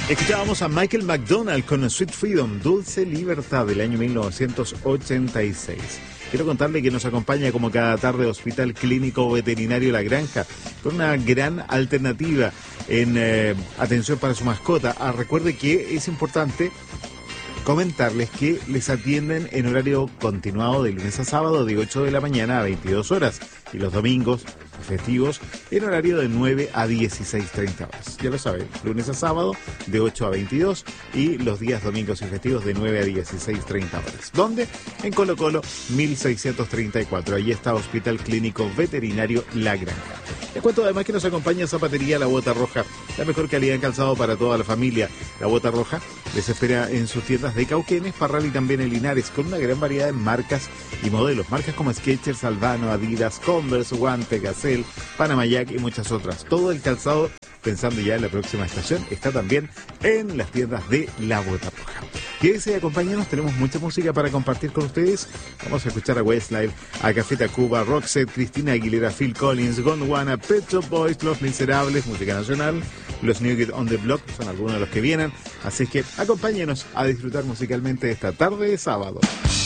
Escuchábamos a Michael McDonald con Sweet Freedom, Dulce Libertad, del año 1986. Quiero contarle que nos acompaña como cada tarde Hospital Clínico Veterinario La Granja, con una gran alternativa en atención para su mascota. Recuerde que es importante comentarles que les atienden en horario continuado de lunes a sábado de 8 de la mañana a 22 horas y los domingos festivos en horario de 9 a 16:30 horas. Ya lo saben, lunes a sábado de 8 a 22 y los días domingos y festivos de 9 a 16:30 horas. ¿Dónde? En Colo Colo 1634. Allí está Hospital Clínico Veterinario La Granja. Les cuento además que nos acompaña Zapatería La Bota Roja, la mejor calidad en calzado para toda la familia. La Bota Roja les espera en sus tiendas de Cauquenes, Parral y también en Linares, con una gran variedad de marcas y modelos. Marcas como Skechers, Albano, Adidas, Converse, Guante, Gazelle, Panama Jack y muchas otras. Todo el calzado, pensando ya en la próxima estación, está también en las tiendas de La Bota Roja. Quédense y acompáñanos, tenemos mucha música para compartir con ustedes. Vamos a escuchar a Westlife, a Café Tacuba, Roxette, Cristina Aguilera, Phil Collins, Gondwana, Pet Shop Boys, Los Miserables, música nacional, los New Kids on the Block, son algunos de los que vienen. Así que acompáñenos a disfrutar musicalmente esta tarde de sábado.